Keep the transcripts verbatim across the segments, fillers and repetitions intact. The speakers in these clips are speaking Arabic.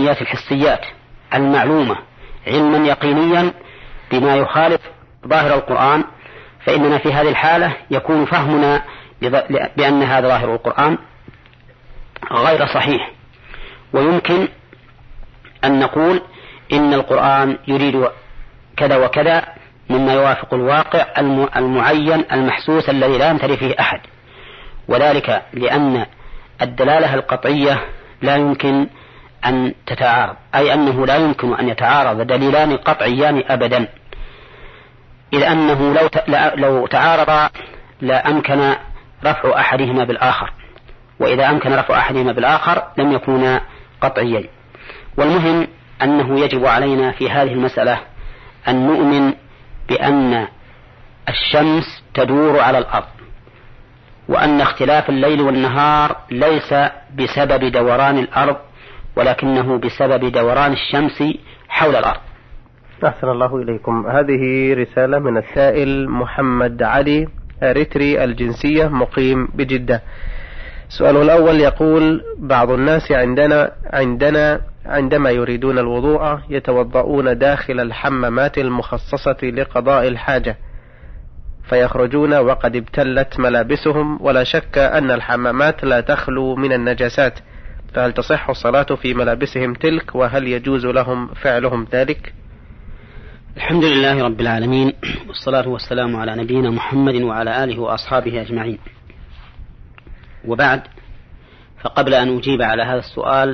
الكونيات الحسيات المعلومة علما يقينيا بما يخالف ظاهر القرآن، فإننا في هذه الحالة يكون فهمنا بأن هذا ظاهر القرآن غير صحيح، ويمكن أن نقول إن القرآن يريد كذا وكذا مما يوافق الواقع المعين المحسوس الذي لا يمتري فيه أحد، وذلك لأن الدلالة القطعية لا يمكن أن تتعارض، أي أنه لا يمكن أن يتعارض دليلان قطعيان أبدا، إذ أنه لو لو تعارضا لا أمكن رفع أحدهما بالآخر، وإذا أمكن رفع أحدهما بالآخر لم يكونا قطعيين. والمهم أنه يجب علينا في هذه المسألة أن نؤمن بأن الشمس تدور على الأرض، وأن اختلاف الليل والنهار ليس بسبب دوران الأرض ولكنه بسبب دوران الشمس حول الأرض. أحسن الله إليكم. هذه رسالة من السائل محمد علي أريتري الجنسية مقيم بجدة. سؤاله الأول يقول: بعض الناس عندنا عندنا عندما يريدون الوضوء يتوضؤون داخل الحمامات المخصصة لقضاء الحاجة فيخرجون وقد ابتلت ملابسهم، ولا شك أن الحمامات لا تخلو من النجاسات، فهل تصح الصلاة في ملابسهم تلك، وهل يجوز لهم فعلهم ذلك؟ الحمد لله رب العالمين، والصلاة والسلام على نبينا محمد وعلى آله وأصحابه أجمعين، وبعد، فقبل أن أجيب على هذا السؤال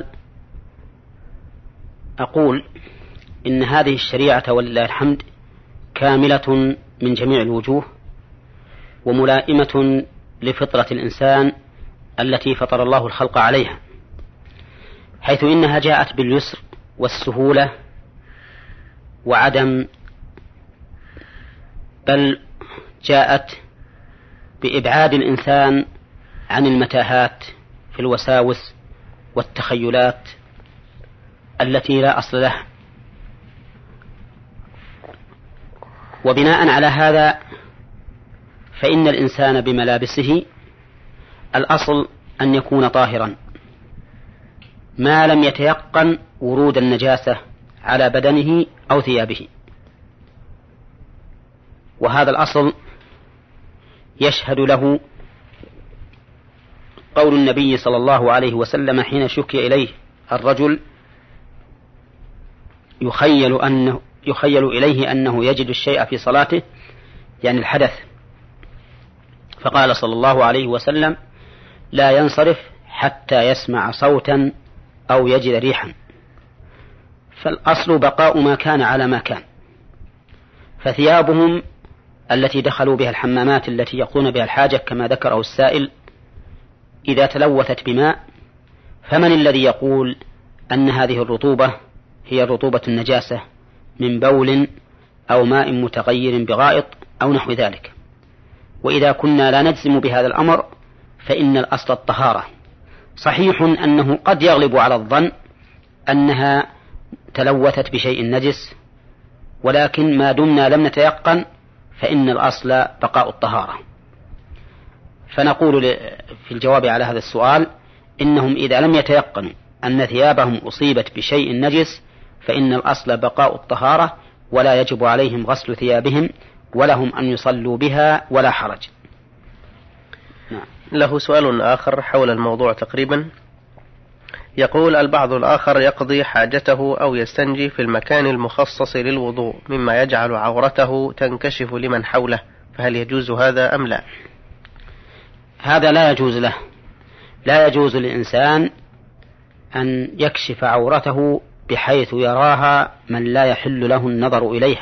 أقول إن هذه الشريعة ولله الحمد كاملة من جميع الوجوه، وملائمة لفطرة الإنسان التي فطر الله الخلق عليها، حيث إنها جاءت باليسر والسهولة وعدم بل جاءت بإبعاد الإنسان عن المتاهات في الوساوس والتخيلات التي لا أصل لها. وبناء على هذا فإن الإنسان بملابسه الأصل أن يكون طاهرا ما لم يتيقن ورود النجاسة على بدنه أو ثيابه، وهذا الأصل يشهد له قول النبي صلى الله عليه وسلم حين شكي إليه الرجل يخيل أنه يخيل إليه أنه يجد الشيء في صلاته، يعني الحدث، فقال صلى الله عليه وسلم: لا ينصرف حتى يسمع صوتا أو يجد ريحا. فالأصل بقاء ما كان على ما كان. فثيابهم التي دخلوا بها الحمامات التي يقضون بها الحاجة كما ذكره السائل إذا تلوثت بماء، فمن الذي يقول أن هذه الرطوبة هي رطوبة النجاسة من بول أو ماء متغير بغائط أو نحو ذلك؟ وإذا كنا لا نجزم بهذا الأمر فإن الأصل الطهارة. صحيح أنه قد يغلب على الظن أنها تلوثت بشيء نجس، ولكن ما دمنا لم نتيقن فإن الأصل بقاء الطهارة. فنقول في الجواب على هذا السؤال: إنهم إذا لم يتيقنوا أن ثيابهم أصيبت بشيء نجس فإن الأصل بقاء الطهارة، ولا يجب عليهم غسل ثيابهم، ولهم أن يصلوا بها ولا حرج. نعم. له سؤال آخر حول الموضوع تقريبا، يقول: البعض الآخر يقضي حاجته أو يستنجي في المكان المخصص للوضوء مما يجعل عورته تنكشف لمن حوله، فهل يجوز هذا أم لا؟ هذا لا يجوز له. لا يجوز للإنسان أن يكشف عورته بحيث يراها من لا يحل له النظر إليها.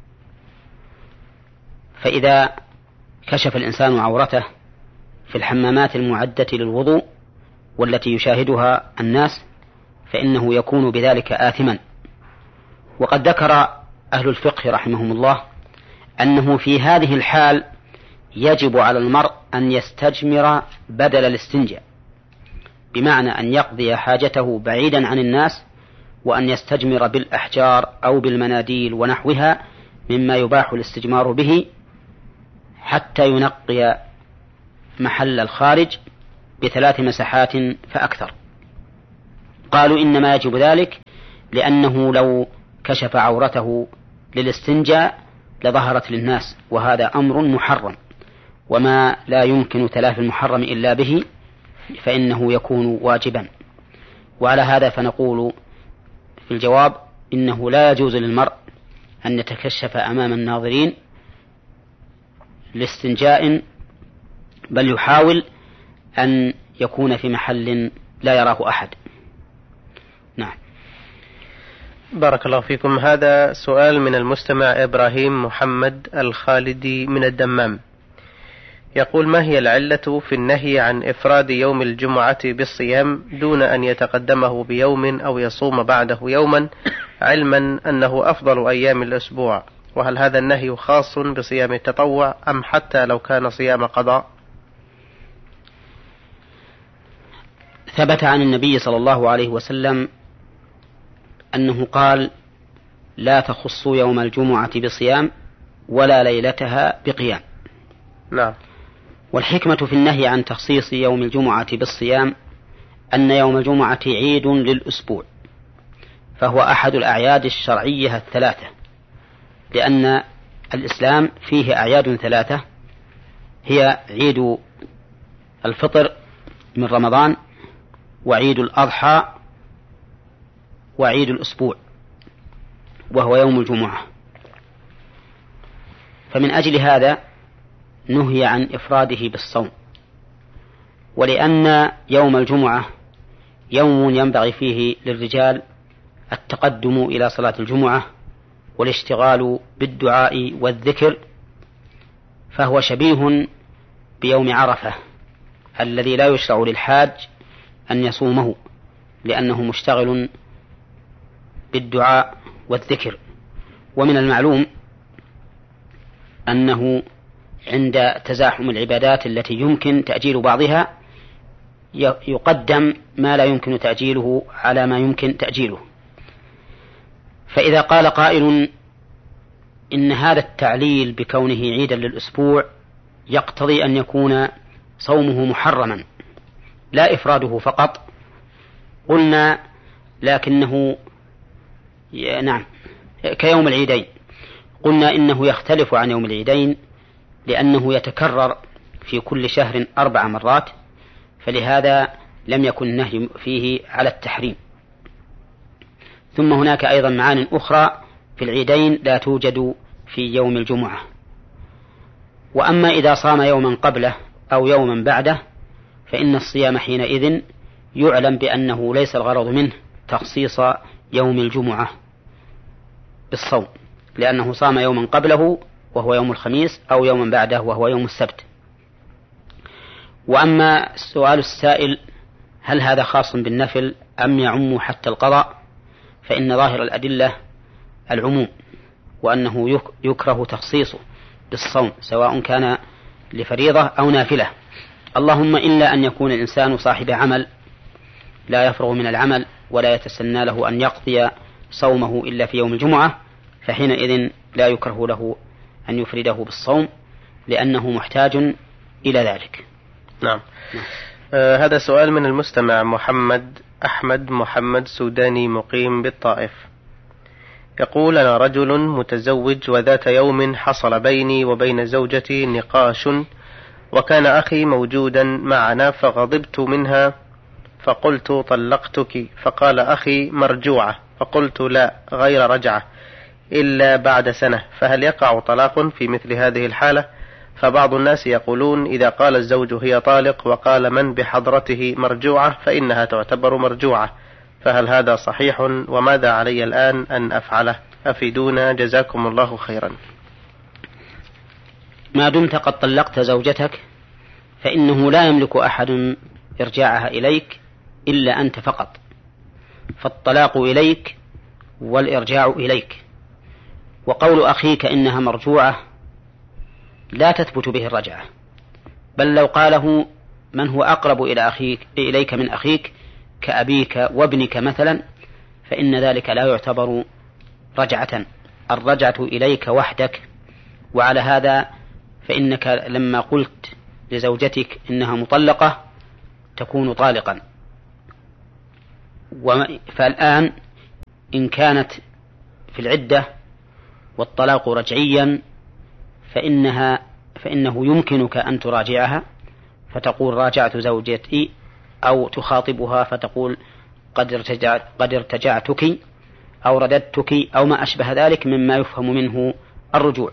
فإذا كشف الإنسان عورته في الحمامات المعدة للوضوء والتي يشاهدها الناس فإنه يكون بذلك آثما. وقد ذكر أهل الفقه رحمهم الله أنه في هذه الحال يجب على المرء أن يستجمر بدل الاستنجاء، بمعنى أن يقضي حاجته بعيدا عن الناس، وأن يستجمر بالأحجار أو بالمناديل ونحوها مما يباح الاستجمار به حتى ينقي محل الخارج بثلاث مسحات فأكثر. قالوا إنما يجب ذلك لأنه لو كشف عورته للاستنجاء لظهرت للناس، وهذا أمر محرم، وما لا يمكن تلافي المحرم إلا به فإنه يكون واجبا. وعلى هذا فنقول في الجواب إنه لا يجوز للمرء أن يتكشف أمام الناظرين لاستنجاء، بل يحاول أن يكون في محل لا يراه أحد. نعم. بارك الله فيكم. هذا سؤال من المستمع إبراهيم محمد الخالدي من الدمام، يقول: ما هي العلة في النهي عن إفراد يوم الجمعة بالصيام دون أن يتقدمه بيوم أو يصوم بعده يوما، علما أنه أفضل أيام الأسبوع؟ وهل هذا النهي خاص بصيام التطوع أم حتى لو كان صيام قضاء؟ ثبت عن النبي صلى الله عليه وسلم أنه قال: لا تخصوا يوم الجمعة بصيام ولا ليلتها بقيام. نعم. والحكمة في النهي عن تخصيص يوم الجمعة بالصيام أن يوم الجمعة عيد للأسبوع، فهو أحد الأعياد الشرعية الثلاثة، لأن الإسلام فيه أعياد ثلاثة هي عيد الفطر من رمضان، وعيد الأضحى، وعيد الأسبوع وهو يوم الجمعة. فمن أجل هذا نهي عن إفراده بالصوم، ولأن يوم الجمعة يوم ينبغي فيه للرجال التقدم إلى صلاة الجمعة والاشتغال بالدعاء والذكر، فهو شبيه بيوم عرفة الذي لا يشرع للحاج أن يصومه، لأنه مشتغل بالدعاء والذكر. ومن المعلوم أنه عند تزاحم العبادات التي يمكن تأجيل بعضها يقدم ما لا يمكن تأجيله على ما يمكن تأجيله. فإذا قال قائل إن هذا التعليل بكونه عيدا للأسبوع يقتضي أن يكون صومه محرما لا إفراده فقط، قلنا لكنه نعم كيوم العيدين، قلنا إنه يختلف عن يوم العيدين لأنه يتكرر في كل شهر أربع مرات، فلهذا لم يكن النهي فيه على التحريم. ثم هناك أيضا معان أخرى في العيدين لا توجد في يوم الجمعة. وأما إذا صام يوما قبله أو يوما بعده فإن الصيام حينئذ يعلم بأنه ليس الغرض منه تخصيص يوم الجمعة بالصوم، لأنه صام يوما قبله وهو يوم الخميس أو يوما بعده وهو يوم السبت. وأما السؤال السائل هل هذا خاص بالنفل أم يعم حتى القضاء، فإن ظاهر الأدلة العموم، وأنه يكره تخصيصه بالصوم سواء كان لفريضة أو نافلة، اللهم إلا أن يكون الإنسان صاحب عمل لا يفرغ من العمل ولا يتسنى له أن يقضي صومه إلا في يوم الجمعة، فحينئذ لا يكره له أن يفرده بالصوم لأنه محتاج إلى ذلك. نعم. نعم. آه هذا سؤال من المستمع محمد أحمد محمد سوداني مقيم بالطائف، يقول: أنا رجل متزوج، وذات يوم حصل بيني وبين زوجتي نقاش، وكان أخي موجودا معنا، فغضبت منها فقلت: طلقتك. فقال أخي: مرجوعة. فقلت: لا، غير رجعة إلا بعد سنة. فهل يقع طلاق في مثل هذه الحالة؟ فبعض الناس يقولون إذا قال الزوج هي طالق وقال من بحضرته مرجوعة فإنها تعتبر مرجوعة، فهل هذا صحيح؟ وماذا علي الآن أن أفعله؟ أفيدونا جزاكم الله خيرا. ما دمت قد طلقت زوجتك فإنه لا يملك أحد إرجاعها إليك إلا أنت فقط، فالطلاق إليك والإرجاع إليك. وقول أخيك إنها مرجوعة لا تثبت به الرجعة، بل لو قاله من هو أقرب إلى أخيك إليك من أخيك كأبيك وابنك مثلا فإن ذلك لا يعتبر رجعة، الرجعة إليك وحدك. وعلى هذا فإنك لما قلت لزوجتك إنها مطلقة تكون طالقا، فالآن إن كانت في العدة والطلاق رجعيا فإنها فإنه يمكنك أن تراجعها فتقول راجعت زوجتي، أو تخاطبها فتقول قد ارتجعت قد ارتجعتك أو رددتك أو ما أشبه ذلك مما يفهم منه الرجوع.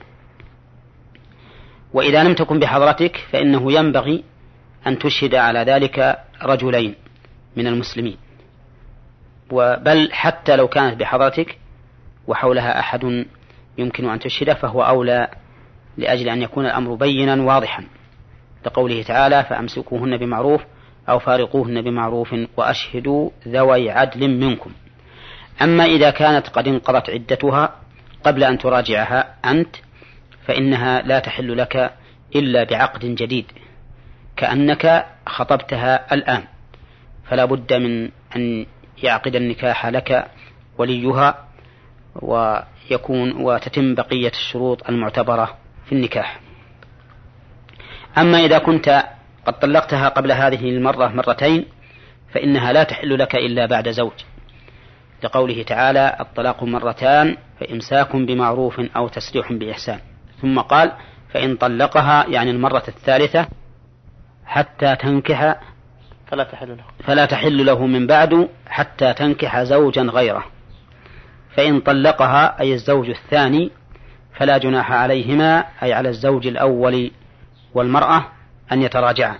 وإذا لم تكن بحضرتك فإنه ينبغي أن تشهد على ذلك رجلين من المسلمين، وبل حتى لو كانت بحضرتك وحولها أحد يمكن أن تشهد فهو أولى، لأجل أن يكون الأمر بينا واضحا، لقوله تعالى فأمسكوهن بمعروف أو فارقوهن بمعروف وأشهدوا ذوي عدل منكم. أما إذا كانت قد انقضت عدتها قبل أن تراجعها أنت فإنها لا تحل لك إلا بعقد جديد، كأنك خطبتها الآن، فلا بد من أن يعقد النكاح لك وليها ويكون وتتم بقية الشروط المعتبرة في النكاح. أما إذا كنت قد طلقتها قبل هذه المرة مرتين فإنها لا تحل لك إلا بعد زوج، لقوله تعالى الطلاق مرتان فإمساك بمعروف أو تسريح بإحسان، ثم قال فإن طلقها يعني المرة الثالثة حتى تنكح فلا تحل له فلا تحل له من بعد حتى تنكح زوجا غيره، فإن طلقها أي الزوج الثاني فلا جناح عليهما أي على الزوج الأول والمرأة أن يتراجعا.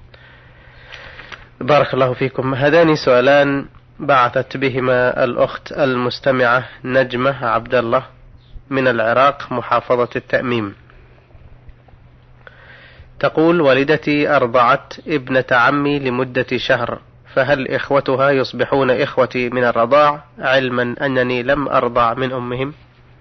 بارك الله فيكم. هذان سؤالان بعثت بهما الأخت المستمعة نجمة عبد الله من العراق محافظة التأميم. تقول والدتي أرضعت ابنة عمي لمدة شهر، فهل إخوتها يصبحون إخوتي من الرضاع علما أنني لم أرضع من أمهم؟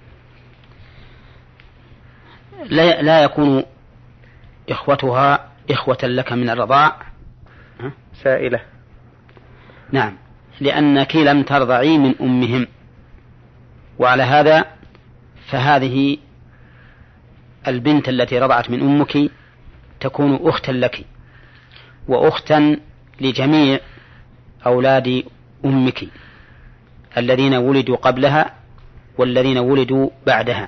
لا, لا يكون إخوتها إخوة لك من الرضاع. سائلة. نعم، لأنك لم ترضعي من أمهم، وعلى هذا فهذه البنت التي رضعت من أمك تكون أختا لك وأختا لجميع أولاد أمك الذين ولدوا قبلها والذين ولدوا بعدها،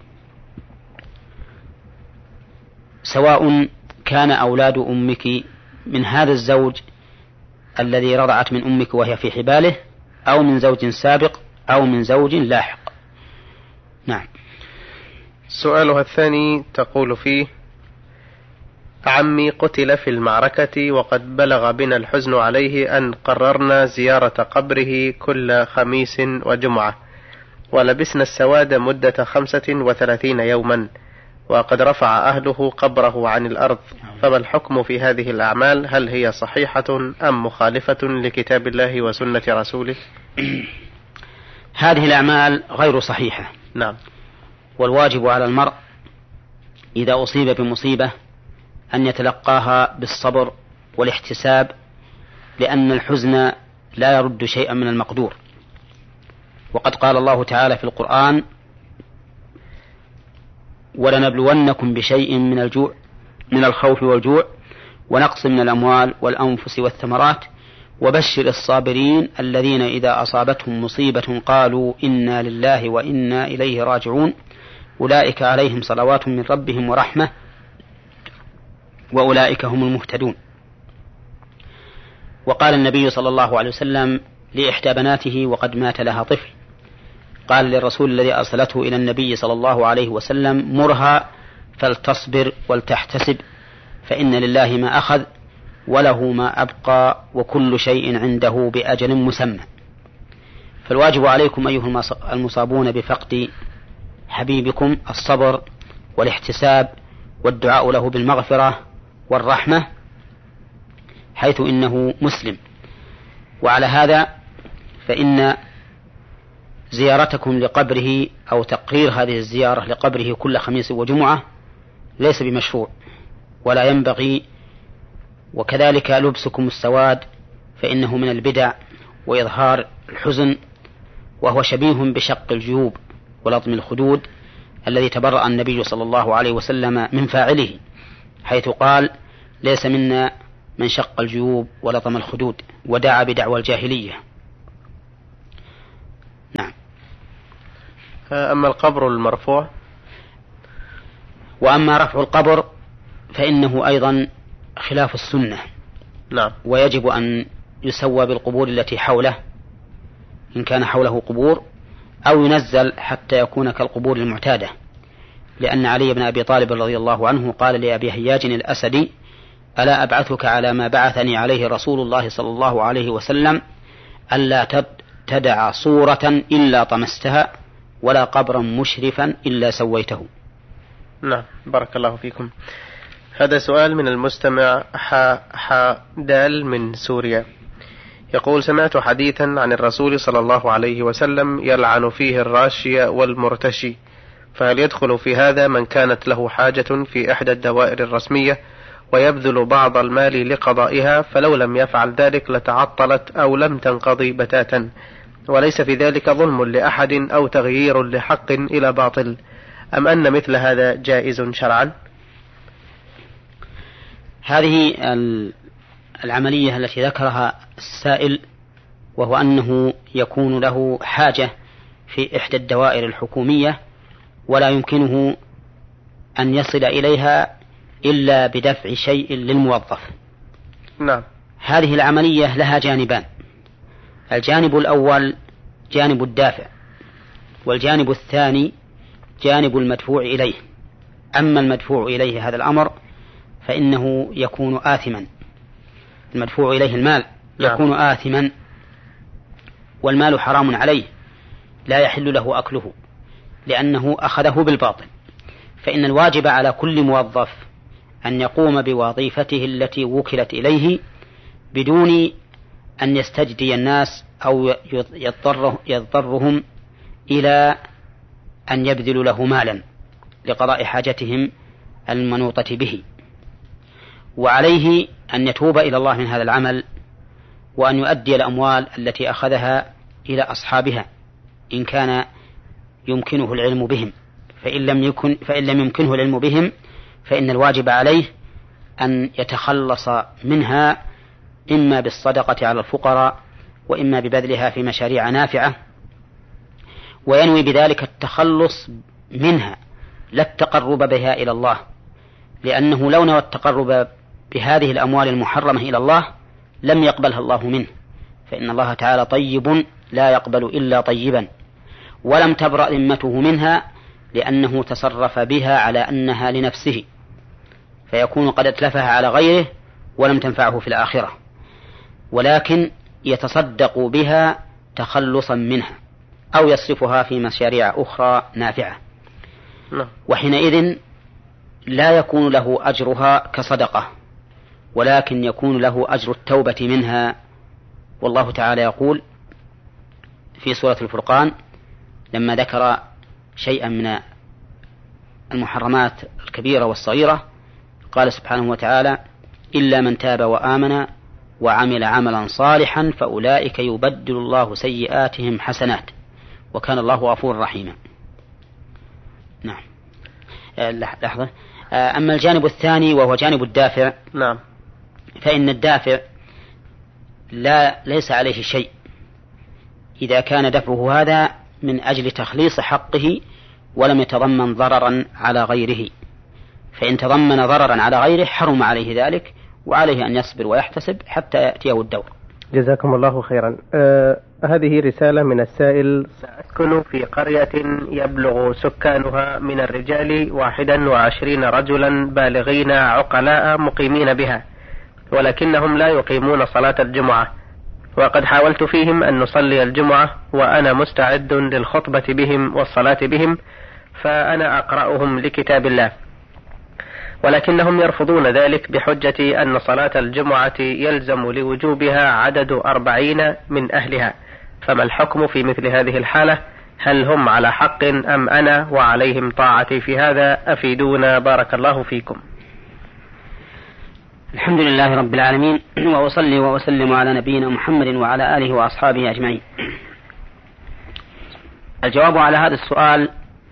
سواء كان أولاد أمك من هذا الزوج الذي رضعت من أمك وهي في حباله أو من زوج سابق أو من زوج لاحق. نعم. سؤالها الثاني تقول فيه عمي قتل في المعركة وقد بلغ بنا الحزن عليه أن قررنا زيارة قبره كل خميس وجمعة، ولبسنا السواد مدة خمسة وثلاثين يوما، وقد رفع أهله قبره عن الأرض، فما الحكم في هذه الأعمال؟ هل هي صحيحة أم مخالفة لكتاب الله وسنة رسوله؟ هذه الأعمال غير صحيحة. نعم. والواجب على المرء إذا أصيب بمصيبة أن يتلقاها بالصبر والاحتساب، لأن الحزن لا يرد شيئا من المقدور. وقد قال الله تعالى في القرآن ولنبلونكم بشيء من الجوع من الخوف والجوع ونقص من الأموال والأنفس والثمرات وبشر الصابرين الذين إذا أصابتهم مصيبة قالوا إنا لله وإنا إليه راجعون أولئك عليهم صلوات من ربهم ورحمة وأولئك هم المهتدون. وقال النبي صلى الله عليه وسلم لإحدى بناته وقد مات لها طفل، قال للرسول الذي أرسلته إلى النبي صلى الله عليه وسلم مرها فلتصبر ولتحتسب فإن لله ما أخذ وله ما أبقى وكل شيء عنده بأجل مسمى. فالواجب عليكم أيها المصابون بفقد حبيبكم الصبر والاحتساب والدعاء له بالمغفرة والرحمة حيث إنه مسلم. وعلى هذا فإن زيارتكم لقبره أو تقرير هذه الزيارة لقبره كل خميس وجمعة ليس بمشروع ولا ينبغي، وكذلك لبسكم السواد فإنه من البدع وإظهار الحزن، وهو شبيه بشق الجيوب ولطم الخدود الذي تبرأ النبي صلى الله عليه وسلم من فاعله، حيث قال ليس منا من شق الجيوب ولطم الخدود ودعا بدعوى الجاهلية. نعم. أما القبر المرفوع؟ وأما رفع القبر فإنه أيضا خلاف السنة. نعم. ويجب أن يسوى بالقبور التي حوله إن كان حوله قبور، أو ينزل حتى يكون كالقبور المعتادة، لأن علي بن أبي طالب رضي الله عنه قال لأبي هياج الأسدي: ألا أبعثك على ما بعثني عليه رسول الله صلى الله عليه وسلم، ألا تدع صورة إلا طمستها ولا قبرا مشرفا إلا سويته. نعم، بارك الله فيكم. هذا سؤال من المستمع ح ح دال من سوريا، يقول: سمعت حديثا عن الرسول صلى الله عليه وسلم يلعن فيه الراشي والمرتشي، فهل يدخل في هذا من كانت له حاجة في إحدى الدوائر الرسمية ويبذل بعض المال لقضائها، فلو لم يفعل ذلك لتعطلت أو لم تنقضي بتاتا، وليس في ذلك ظلم لأحد أو تغيير لحق إلى باطل، أم أن مثل هذا جائز شرعا؟ هذه العملية التي ذكرها السائل، وهو أنه يكون له حاجة في إحدى الدوائر الحكومية ولا يمكنه أن يصل إليها إلا بدفع شيء للموظف. نعم. هذه العملية لها جانبان: الجانب الأول جانب الدافع، والجانب الثاني جانب المدفوع إليه. أما المدفوع إليه هذا الأمر فإنه يكون آثما، المدفوع إليه المال يكون آثما، والمال حرام عليه لا يحل له أكله لأنه أخذه بالباطل. فإن الواجب على كل موظف أن يقوم بوظيفته التي وكلت إليه بدون أن يستجدي الناس أو يضطره يضطرهم إلى أن يبذلوا له مالا لقضاء حاجتهم المنوطة به، وعليه أن يتوب إلى الله من هذا العمل، وأن يؤدي الأموال التي أخذها إلى أصحابها إن كان يمكنه العلم بهم، فإن لم يكن فإن لم يمكنه العلم بهم فإن الواجب عليه أن يتخلص منها، إما بالصدقة على الفقراء وإما ببذلها في مشاريع نافعة، وينوي بذلك التخلص منها لا التقرب بها إلى الله، لأنه لو نوى التقرب بهذه الأموال المحرمة إلى الله لم يقبلها الله منه، فإن الله تعالى طيب لا يقبل إلا طيبا، ولم تبرأ ذمته منها لأنه تصرف بها على أنها لنفسه، فيكون قد اتلفها على غيره ولم تنفعه في الآخرة، ولكن يتصدق بها تخلصا منها أو يصرفها في مشاريع أخرى نافعة، وحينئذ لا يكون له أجرها كصدقة، ولكن يكون له أجر التوبة منها. والله تعالى يقول في سورة الفرقان لما ذكر شيئا من المحرمات الكبيرة والصغيرة قال سبحانه وتعالى: إلا من تاب وآمن وعمل عملا صالحا فأولئك يبدل الله سيئاتهم حسنات وكان الله غفورا رحيما. نعم. لحظة. أما الجانب الثاني وهو جانب الدافع، نعم، فإن الدافع لا ليس عليه شيء إذا كان دفعه هذا من أجل تخليص حقه ولم يتضمن ضررا على غيره، فإن تضمن ضررا على غيره حرم عليه ذلك، وعليه أن يصبر ويحتسب حتى يأتيه الدور. جزاكم الله خيرا. آه هذه رسالة من السائل: سأسكن في قرية يبلغ سكانها من الرجال واحدا وعشرين رجلا بالغين عقلاء مقيمين بها، ولكنهم لا يقيمون صلاة الجمعة، وقد حاولت فيهم أن نصلي الجمعة وأنا مستعد للخطبة بهم والصلاة بهم، فأنا أقرأهم لكتاب الله، ولكنهم يرفضون ذلك بحجة أن صلاة الجمعة يلزم لوجوبها عدد أربعين من أهلها، فما الحكم في مثل هذه الحالة؟ هل هم على حق أم أنا وعليهم طاعتي في هذا؟ أفيدونا بارك الله فيكم. الحمد لله رب العالمين، وأصلي وأسلم على نبينا محمد وعلى آله وأصحابه أجمعين. الجواب على هذا السؤال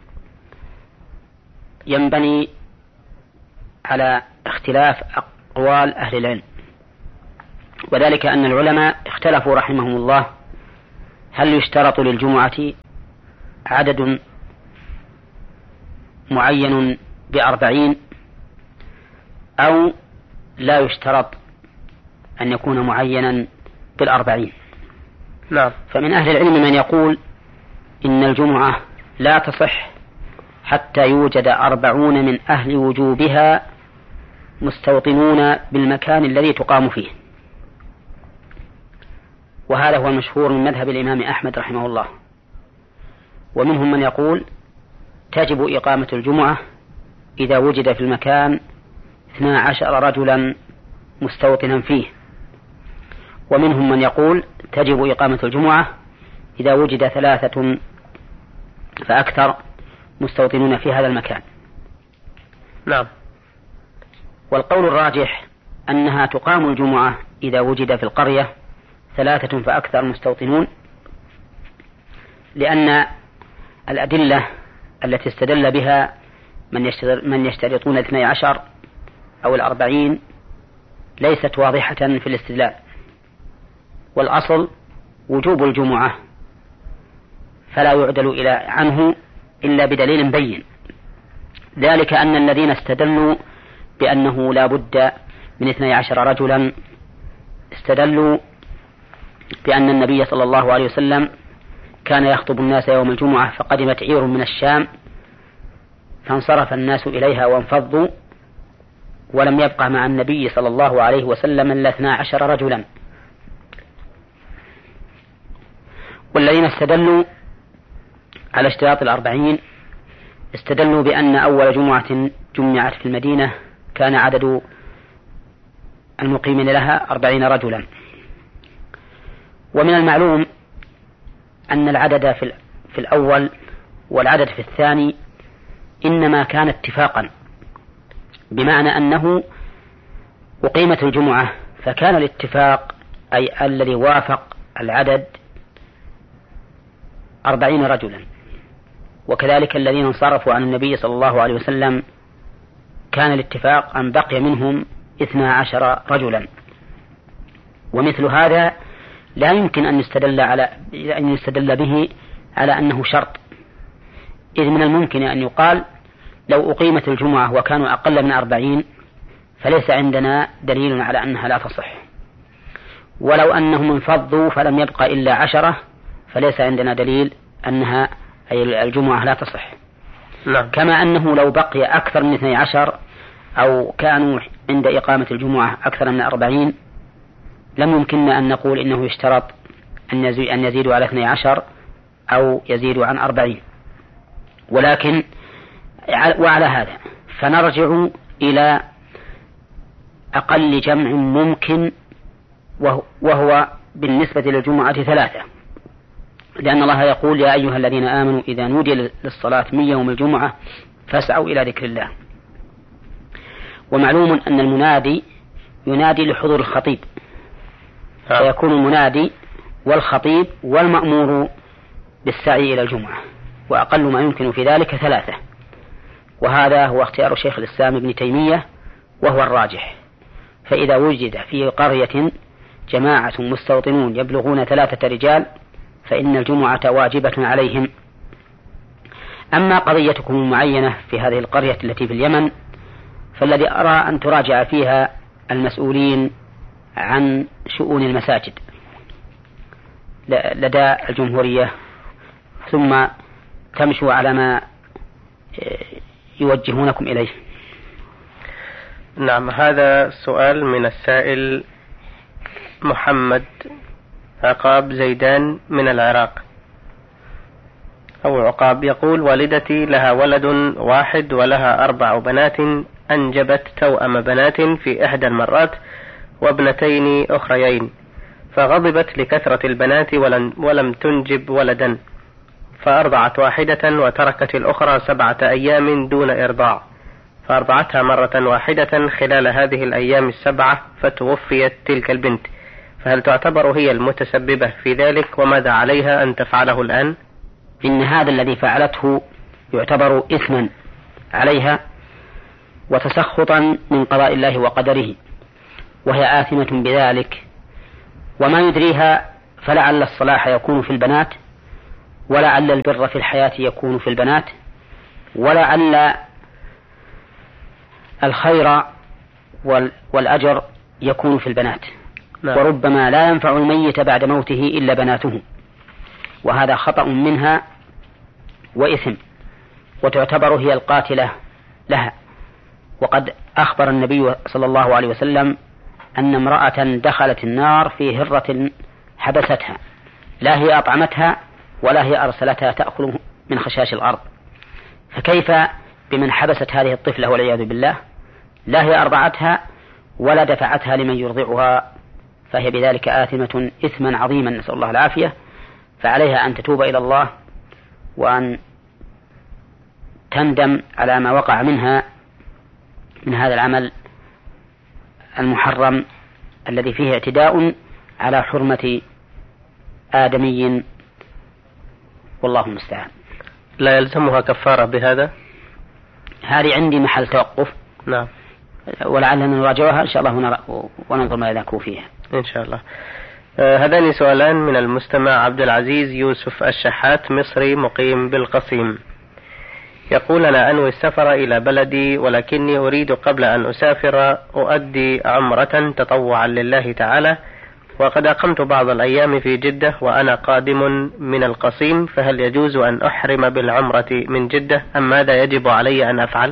ينبني على اختلاف أقوال أهل العلم، وذلك أن العلماء اختلفوا رحمهم الله هل يشترط للجمعة عدد معين بأربعين أو لا يشترط أن يكون معينا بالأربعين. نعم. فمن أهل العلم من يقول إن الجمعة لا تصح حتى يوجد أربعون من أهل وجوبها مستوطنون بالمكان الذي تقام فيه، وهذا هو المشهور من مذهب الإمام أحمد رحمه الله. ومنهم من يقول تجب إقامة الجمعة إذا وجد في المكان اثنا عشر رجلا مستوطنا فيه، ومنهم من يقول تجب إقامة الجمعة إذا وجد ثلاثة فأكثر مستوطنون في هذا المكان. نعم. والقول الراجح أنها تقام الجمعة إذا وجد في القرية ثلاثة فأكثر مستوطنون، لأن الأدلة التي استدل بها من يشترطون الاثني عشر أو الأربعين ليست واضحة في الاستدلال، والأصل وجوب الجمعة فلا يعدل إلى عنه إلا بدليل بين، ذلك أن الذين استدلوا بأنه لا بد من اثني عشر رجلا استدلوا بأن النبي صلى الله عليه وسلم كان يخطب الناس يوم الجمعة فقدمت عير من الشام فانصرف الناس إليها وانفضوا ولم يبقى مع النبي صلى الله عليه وسلم إلا اثنا عشر رجلا. والذين استدلوا على اشتراط الأربعين استدلوا بأن أول جمعة جمعت في المدينة كان عدد المقيمين لها أربعين رجلا. ومن المعلوم أن العدد في الأول والعدد في الثاني إنما كان اتفاقا، بمعنى أنه أقيمت الجمعة فكان الاتفاق أي الذي وافق العدد أربعين رجلا، وكذلك الذين انصرفوا عن النبي صلى الله عليه وسلم كان الاتفاق أن بقي منهم اثنا عشر رجلا. ومثل هذا لا يمكن أن يستدل على أن يستدل به على أنه شرط، إذ من الممكن أن يقال لو أقيمت الجمعة وكانوا أقل من أربعين فليس عندنا دليل على أنها لا تصح، ولو أنهم انفضوا فلم يبقى إلا عشرة فليس عندنا دليل أنها أي الجمعة لا تصح. لا. كما أنه لو بقي أكثر من اثني عشر أو كانوا عند إقامة الجمعة أكثر من أربعين لم يمكننا أن نقول إنه يشترط أن يزيدوا على اثني عشر أو يزيدوا عن أربعين. ولكن وعلى هذا فنرجع إلى أقل جمع ممكن وهو بالنسبة للجمعة ثلاثة، لأن الله يقول يا أيها الذين آمنوا إذا نودي للصلاة من يوم الجمعة فاسعوا إلى ذكر الله. ومعلوم أن المنادي ينادي لحضور الخطيب، فيكون المنادي والخطيب والمأمور بالسعي إلى الجمعة، وأقل ما يمكن في ذلك ثلاثة، وهذا هو اختيار شيخ الإسلام ابن تيمية وهو الراجح. فإذا وجد في قرية جماعة مستوطنون يبلغون ثلاثة رجال فإن الجمعة واجبة عليهم. أما قضيتكم المعينة في هذه القرية التي في اليمن فالذي أرى أن تراجع فيها المسؤولين عن شؤون المساجد لدى الجمهورية ثم تمشوا على ما يوجهونكم إليه. نعم. هذا سؤال من السائل محمد عقاب زيدان من العراق أو عقاب، يقول والدتي لها ولد واحد ولها أربع بنات، أنجبت توأم بنات في إحدى المرات وابنتين أخريين، فغضبت لكثرة البنات ولم, ولم تنجب ولدا، فأرضعت واحدة وتركت الأخرى سبعة أيام دون إرضاع، فأرضعتها مرة واحدة خلال هذه الأيام السبعة فتوفيت تلك البنت، فهل تعتبر هي المتسببة في ذلك وماذا عليها أن تفعله الآن؟ إن هذا الذي فعلته يعتبر إثما عليها وتسخطا من قضاء الله وقدره، وهي آثمة بذلك، وما يدريها فلعل الصلاح يكون في البنات ولعل البر في الحياة يكون في البنات، ولعل الخير والأجر يكون في البنات. نعم. وربما لا ينفع الميت بعد موته إلا بناته، وهذا خطأ منها وإثم، وتعتبر هي القاتلة لها. وقد أخبر النبي صلى الله عليه وسلم أن امرأة دخلت النار في هرة حبستها، لا هي أطعمتها ولا هي أرسلتها تأكل من خشاش الأرض، فكيف بمن حبست هذه الطفلة والعياذ بالله، لا هي أرضعتها ولا دفعتها لمن يرضعها، فهي بذلك آثمة إثما عظيما، نسأل الله العافية. فعليها أن تتوب إلى الله وأن تندم على ما وقع منها من هذا العمل المحرم الذي فيه اعتداء على حرمة آدمي، والله المستعان. لا يلزمها كفارة بهذا؟ هذه عندي محل توقف. نعم. ولعلنا نراجعها إن شاء الله وننظر ما يذكر فيها إن شاء الله. آه هذان سؤالان من المستمع عبد العزيز يوسف الشحات، مصري مقيم بالقصيم. يقول: أنا أنوي السفر إلى بلدي، ولكني أريد قبل أن أسافر أؤدي عمرة تطوعا لله تعالى، وقد أقمت بعض الأيام في جدة وأنا قادم من القصيم، فهل يجوز أن أحرم بالعمرة من جدة أم ماذا يجب علي أن أفعل؟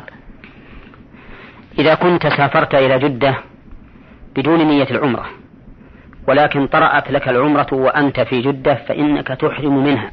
إذا كنت سافرت إلى جدة بدون نية العمرة ولكن طرأت لك العمرة وأنت في جدة فإنك تحرم منها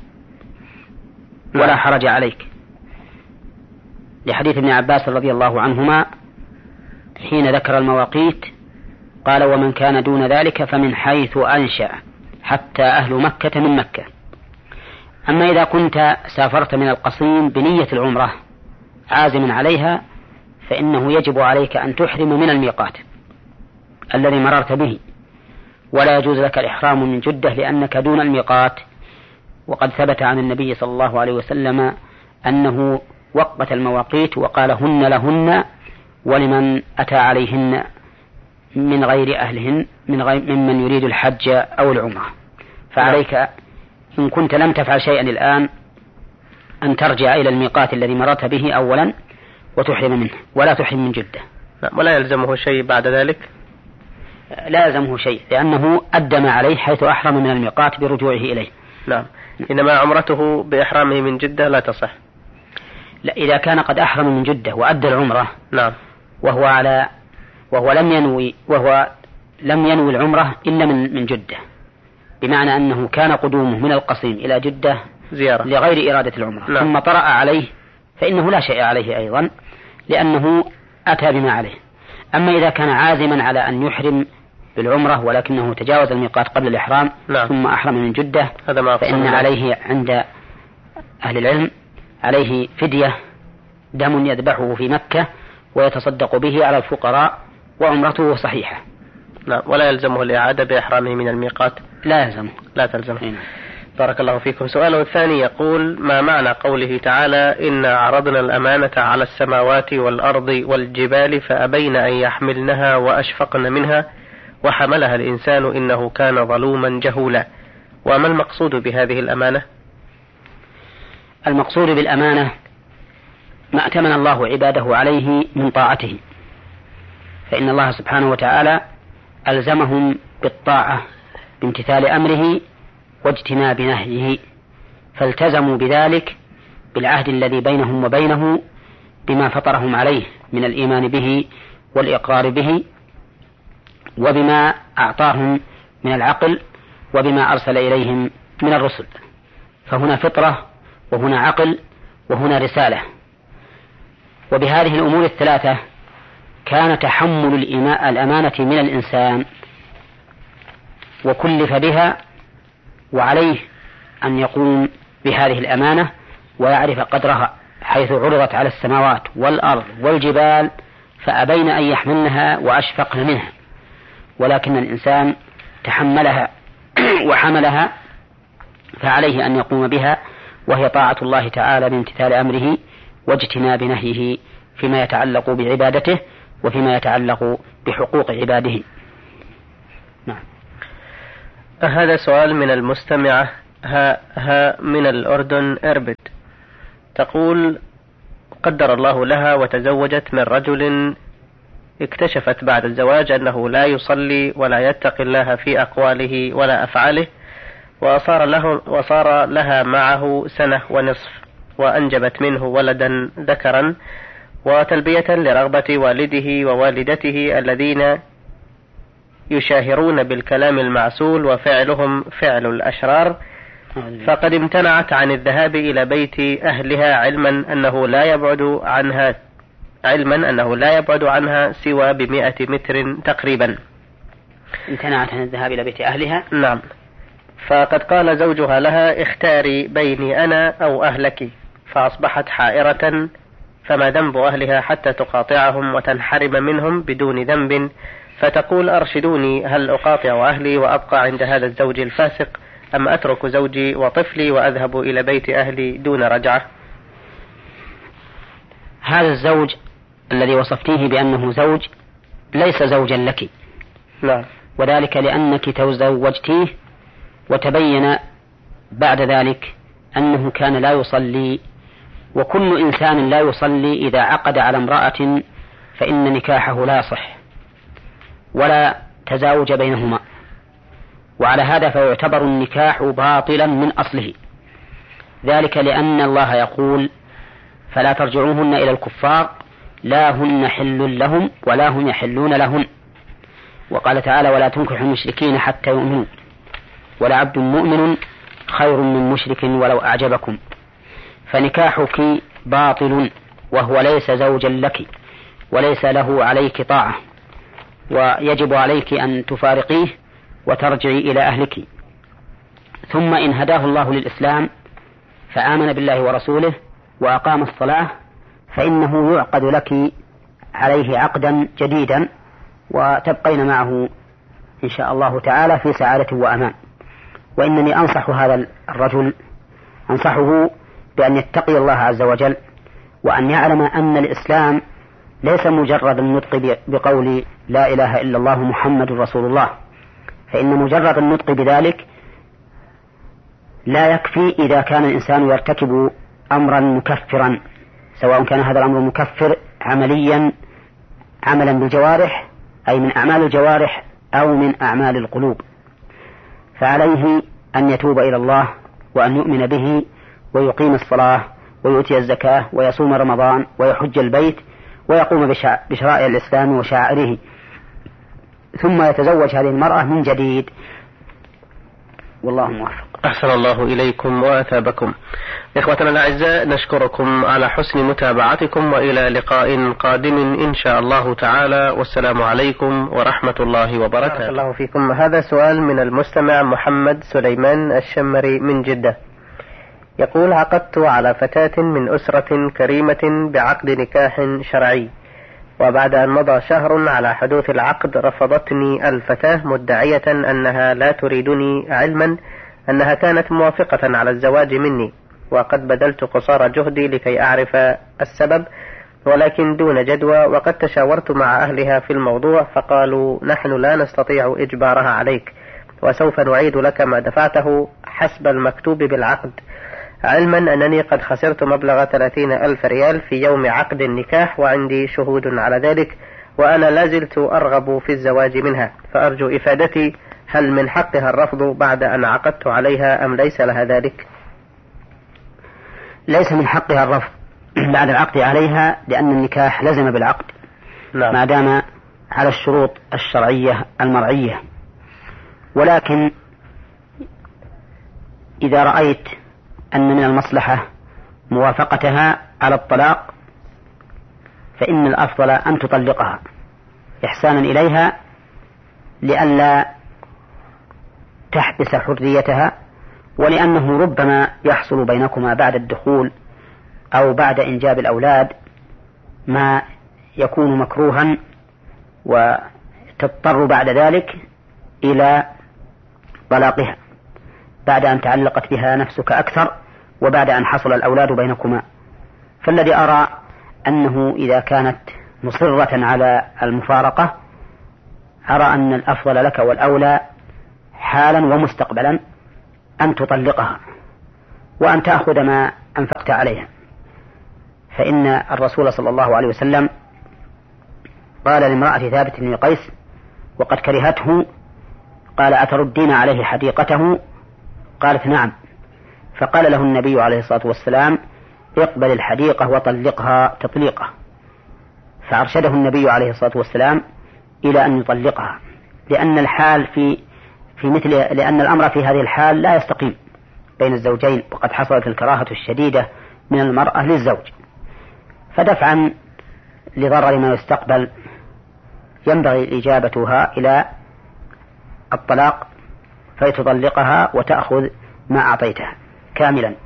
ولا حرج عليك، لحديث ابن عباس رضي الله عنهما حين ذكر المواقيت قال: ومن كان دون ذلك فمن حيث أنشأ حتى أهل مكة من مكة. أما إذا كنت سافرت من القصيم بنية العمرة عازم عليها فإنه يجب عليك أن تحرم من الميقات الذي مررت به، ولا يجوز لك الإحرام من جدة لأنك دون الميقات. وقد ثبت عن النبي صلى الله عليه وسلم أنه وقت المواقيت وقال: هن لهن ولمن أتى عليهن من غير أهلهن من غير ممن يريد الحج أو العمرة. فعليك إن كنت لم تفعل شيئا الآن أن ترجع إلى الميقات الذي مررت به أولا وتحرم منه، ولا تحرم من جدة. ولا يلزمه شيء بعد ذلك؟ لا يلزمه شيء لأنه أدى ما عليه حيث أحرم من الميقات برجوعه إليه. نعم. إنما عمرته بإحرامه من جدة لا تصح. لا، إذا كان قد أحرم من جدة وأدى العمرة نعم وهو على وهو لم ينوي وهو لم ينوي العمرة إلا من من جدة، بمعنى أنه كان قدومه من القصيم إلى جدة زيارة لغير إرادة العمرة. نعم. ثم طرأ عليه فإنه لا شيء عليه أيضا لأنه أتى بما عليه. أما إذا كان عازما على أن يحرم بالعمرة ولكنه تجاوز الميقات قبل الإحرام نعم. ثم أحرم من جدة فإن عليه عند أهل العلم عليه فدية دم يذبحه في مكة ويتصدق به على الفقراء وعمرته صحيحة. لا، ولا يلزمه الإعادة بإحرامه من الميقات؟ لا يلزمه. لا تلزمه. إيه. بارك الله فيكم. سؤاله الثاني يقول: ما معنى قوله تعالى: إنا عرضنا الأمانة على السماوات والأرض والجبال فأبين أن يحملنها وأشفقن منها وحملها الإنسان إنه كان ظلوما جهولا؟ وما المقصود بهذه الأمانة؟ المقصود بالأمانة ما أتمن الله عباده عليه من طاعته، فإن الله سبحانه وتعالى ألزمهم بالطاعة بامتثال أمره واجتناب نهيه، فالتزموا بذلك بالعهد الذي بينهم وبينه بما فطرهم عليه من الإيمان به والإقرار به، وبما أعطاهم من العقل، وبما أرسل إليهم من الرسل. فهنا فطرة وهنا عقل وهنا رسالة. وبهذه الأمور الثلاثة كان تحمل الأمانة من الإنسان وكلف بها، وعليه أن يقوم بهذه الأمانة ويعرف قدرها، حيث عرضت على السماوات والأرض والجبال فأبين أن يحملنها وأشفقن منها، ولكن الإنسان تحملها وحملها، فعليه أن يقوم بها، وهي طاعة الله تعالى بامتثال أمره واجتناب نهيه فيما يتعلق بعبادته وفيما يتعلق بحقوق عباده. نعم. هذا سؤال من المستمعة ها, ها من الأردن إربد، تقول: قدر الله لها وتزوجت من رجل اكتشفت بعد الزواج أنه لا يصلي ولا يتقي الله في أقواله ولا أفعاله، وصار, له وصار لها معه سنة ونصف، وأنجبت منه ولدا ذكرا، وتلبية لرغبة والده ووالدته الذين يشاهرون بالكلام المعسول وفعلهم فعل الأشرار، فقد امتنعت عن الذهاب إلى بيت أهلها علما أنه لا يبعد عنها علما أنه لا يبعد عنها سوى بمئة متر تقريبا. امتنعت عن الذهاب إلى بيت أهلها؟ نعم. فقد قال زوجها لها: اختاري بيني أنا أو أهلك، فأصبحت حائرة، فما ذنب أهلها حتى تقاطعهم وتنحرم منهم بدون ذنب؟ فتقول: أرشدوني، هل أقاطع أهلي وأبقى عند هذا الزوج الفاسق، أم أترك زوجي وطفلي وأذهب إلى بيت أهلي دون رجعة؟ هذا الزوج الذي وصفتيه بأنه زوج ليس زوجا لك. لا. وذلك لأنك تزوجتيه وتبين بعد ذلك أنه كان لا يصلي، وكل إنسان لا يصلي إذا عقد على امرأة فإن نكاحه لا يصح ولا تزاوج بينهما، وعلى هذا فيعتبر النكاح باطلا من أصله، ذلك لأن الله يقول: فلا ترجعوهن إلى الكفار لا هن حل لهم ولا هم يحلون لهن. وقال تعالى: ولا تنكحوا المشركين حتى يؤمنوا ولعبد مؤمن خير من مشرك ولو أعجبكم. فنكاحك باطل وهو ليس زوجا لك وليس له عليك طاعة، ويجب عليك أن تفارقيه وترجعي إلى أهلك. ثم إن هداه الله للإسلام فآمن بالله ورسوله وأقام الصلاة فإنه يعقد لك عليه عقدا جديدا وتبقين معه إن شاء الله تعالى في سعادة وأمان. وإنني أنصح هذا الرجل، أنصحه بأن يتقي الله عز وجل، وأن يعلم أن الإسلام ليس مجرد النطق بقول لا إله إلا الله محمد رسول الله، فإن مجرد النطق بذلك لا يكفي إذا كان الإنسان يرتكب أمرا مكفرا، سواء كان هذا الأمر مكفر عمليا عملا بالجوارح أي من أعمال الجوارح أو من أعمال القلوب، فعليه أن يتوب إلى الله وأن يؤمن به ويقيم الصلاة ويؤتي الزكاة ويصوم رمضان ويحج البيت ويقوم بشرائع الإسلام وشعائره، ثم يتزوج هذه المرأة من جديد، والله موفق. أحسن الله إليكم وأثابكم. إخوتنا الأعزاء، نشكركم على حسن متابعتكم، وإلى لقاء قادم إن شاء الله تعالى، والسلام عليكم ورحمة الله وبركاته. بارك الله فيكم. هذا سؤال من المستمع محمد سليمان الشمري من جدة، يقول: عقدت على فتاة من أسرة كريمة بعقد نكاح شرعي، وبعد أن مضى شهر على حدوث العقد رفضتني الفتاة مدعية أنها لا تريدني، علما أنها كانت موافقة على الزواج مني، وقد بذلت قصارى جهدي لكي أعرف السبب ولكن دون جدوى، وقد تشاورت مع أهلها في الموضوع فقالوا: نحن لا نستطيع إجبارها عليك، وسوف نعيد لك ما دفعته حسب المكتوب بالعقد، علما أنني قد خسرت مبلغ ثلاثين ألف ريال في يوم عقد النكاح وعندي شهود على ذلك، وأنا لازلت أرغب في الزواج منها، فأرجو إفادتي، هل من حقها الرفض بعد أن عقدت عليها أم ليس لها ذلك؟ ليس من حقها الرفض بعد العقد عليها، لأن النكاح لزم بالعقد. لا. ما دام على الشروط الشرعية المرعية، ولكن إذا رأيت أن من المصلحة موافقتها على الطلاق فإن الأفضل أن تطلقها إحسانا إليها لئلا تحبس حريتها، ولأنه ربما يحصل بينكما بعد الدخول أو بعد إنجاب الأولاد ما يكون مكروها، وتضطر بعد ذلك إلى طلاقها بعد أن تعلقت بها نفسك أكثر وبعد أن حصل الأولاد بينكما. فالذي أرى أنه إذا كانت مصرة على المفارقة أرى أن الأفضل لك والأولى حالا ومستقبلا أن تطلقها وأن تأخذ ما أنفقت عليها، فإن الرسول صلى الله عليه وسلم قال لامرأة ثابت بن قيس وقد كرهته، قال أتردين عليه حديقته؟ قالت نعم. فقال له النبي عليه الصلاة والسلام اقبل الحديقة وطلقها تطليقة، فأرشده النبي عليه الصلاة والسلام إلى أن يطلقها، لأن الحال في في مثل لأن الأمر في هذه الحال لا يستقيم بين الزوجين، وقد حصلت الكراهة الشديدة من المرأة للزوج، فدفعا لضرر ما يستقبل ينبغي إجابتها إلى الطلاق فيتطلقها وتأخذ ما أعطيتها كاملا.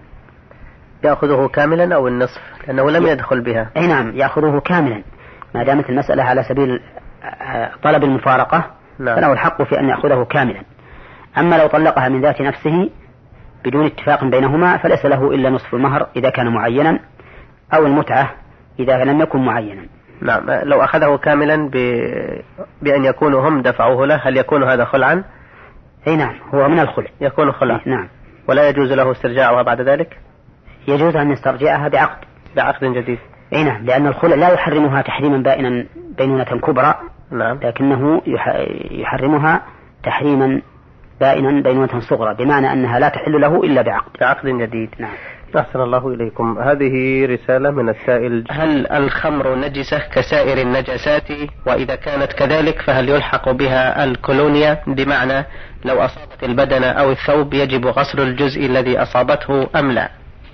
يأخذه كاملا أو النصف لأنه لم يدخل بها؟ أي نعم، يأخذه كاملا ما دامت المسألة على سبيل طلب المفارقة. نعم. فله الحق في أن يأخذه كاملا. أما لو طلقها من ذات نفسه بدون اتفاق بينهما فليس له إلا نصف المهر إذا كان معينا، أو المتعة إذا لم يكن معينا. نعم. لو أخذه كاملا ب... بأن يكونوا هم دفعوه له، هل يكون هذا خلعا؟ أي نعم، هو من الخلع. يكون خلع. نعم. ولا يجوز له استرجاعها بعد ذلك؟ يجوز أن يسترجعها بعقد بعقد جديد. أي نعم، لأن الخلع لا يحرمها تحريما بائنا بينونة كبرى. نعم. لكنه يحرمها تحريما بائنا بينونة صغرى، بمعنى أنها لا تحل له إلا بعقد بعقد جديد. نعم. أحسن الله إليكم. هذه رسالة من السائل: هل الخمر نجسة كسائر النجاسات؟ وإذا كانت كذلك فهل يلحق بها الكولونيا؟ بمعنى لو أصابت البدن أو الثوب يجب غسل الجزء الذي أصابته أم لا؟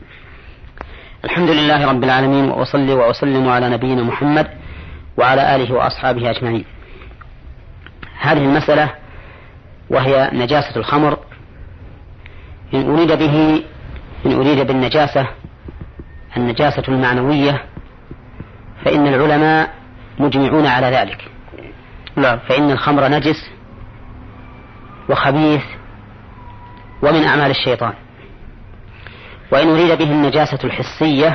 الحمد لله رب العالمين، وأصلي وأسلم على نبينا محمد وعلى آله وأصحابه أجمعين. هذه المسألة وهي نجاسة الخمر، إن أريد به إن أريد بالنجاسة النجاسة المعنوية فإن العلماء مجمعون على ذلك. نعم. فإن الخمر نجس وخبيث ومن أعمال الشيطان. وإن أريد به النجاسة الحسية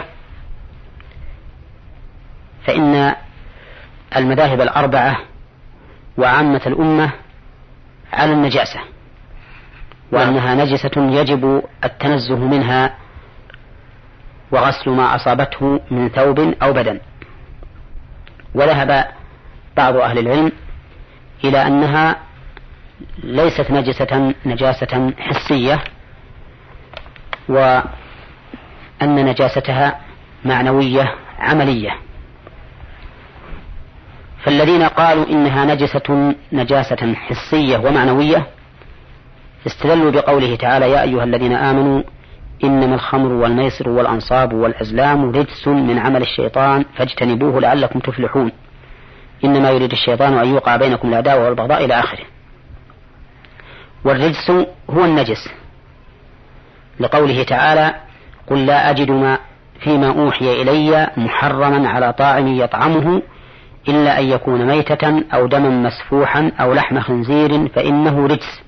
فإن المذاهب الأربعة وعامة الأمة على النجاسة، وأنها نجسة يجب التنزه منها وغسل ما أصابته من ثوب أو بدن. وذهب بعض أهل العلم إلى أنها ليست نجسة نجاسة حسية، وأن نجاستها معنوية عملية. فالذين قالوا إنها نجسة نجاسة حسية ومعنوية استدلوا بقوله تعالى: يا أيها الذين آمنوا إنما الخمر والميسر والأنصاب والأزلام رجس من عمل الشيطان فاجتنبوه لعلكم تفلحون، إنما يريد الشيطان أن يوقع بينكم العداوة والبغضاء إلى آخره. والرجس هو النجس، لقوله تعالى: قل لا أجد ما فيما أوحي إلي محرما على طاعم يطعمه إلا أن يكون ميتة أو دما مسفوحا أو لحم خنزير فإنه رجس.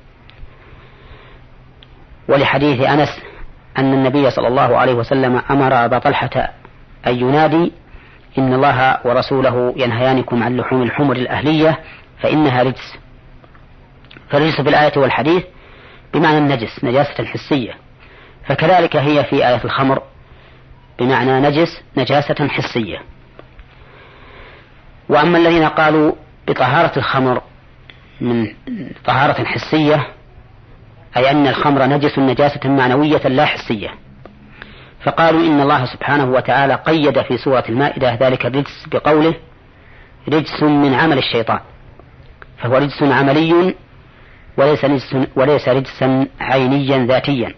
ولحديث أنس أن النبي صلى الله عليه وسلم أمر أبا طلحة أن ينادي: إن الله ورسوله ينهيانكم عن لحوم الحمر الأهلية فإنها رجس. فالرجس في الآية والحديث بمعنى النجس نجاسة حسية، فكذلك هي في آية الخمر بمعنى نجس نجاسة حسية. وأما الذين قالوا بطهارة الخمر من طهارة حسية أي أن الخمر نجس نجاسة معنوية لا حسية، فقالوا إن الله سبحانه وتعالى قيد في سورة المائدة ذلك الرجس بقوله: رجس من عمل الشيطان، فهو رجس عملي وليس رجسا, وليس رجسا عينيا ذاتيا،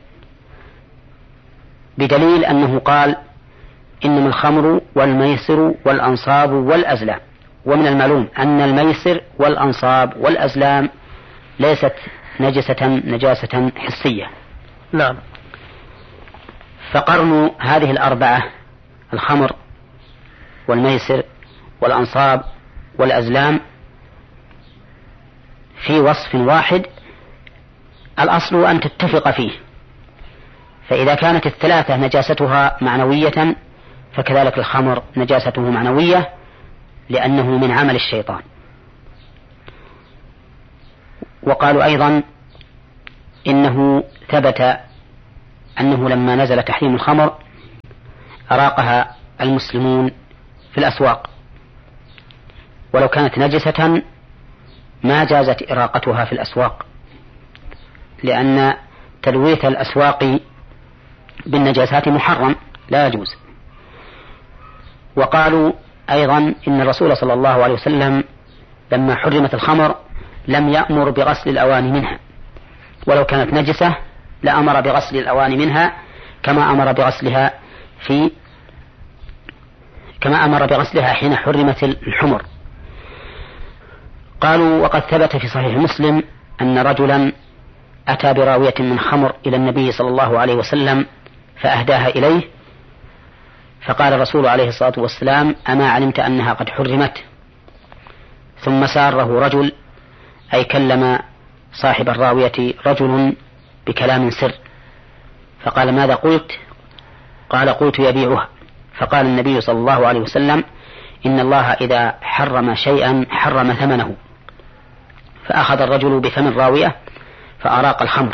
بدليل أنه قال: إنما الخمر والميسر والأنصاب والأزلام. ومن المعلوم أن الميسر والأنصاب والأزلام ليست نجسة نجاسة حسية. نعم. فقرن هذه الأربعة الخمر والميسر والأنصاب والأزلام في وصف واحد الأصل أن تتفق فيه، فإذا كانت الثلاثة نجاستها معنوية فكذلك الخمر نجاسته معنوية لأنه من عمل الشيطان. وقالوا أيضا إنه ثبت أنه لما نزل تحريم الخمر أراقها المسلمون في الأسواق، ولو كانت نجسة ما جازت إراقتها في الأسواق، لأن تلويث الأسواق بالنجاسات محرم لا يجوز. وقالوا أيضا إن الرسول صلى الله عليه وسلم لما حرمت الخمر لم يأمر بغسل الأواني منها، ولو كانت نجسة لأمر بغسل الأواني منها كما أمر بغسلها في كما أمر بغسلها حين حرمت الحمر. قالوا وقد ثبت في صحيح مسلم أن رجلا أتى براوية من خمر إلى النبي صلى الله عليه وسلم فأهداها إليه، فقال الرسول عليه الصلاة والسلام أما علمت أنها قد حرمت؟ ثم ساره رجل، أي كلم صاحب الراوية رجل بكلام سر، فقال ماذا قلت؟ قال قلت يبيعها. فقال النبي صلى الله عليه وسلم إن الله إذا حرم شيئا حرم ثمنه. فأخذ الرجل بثمن الراوية فأراق الخمر،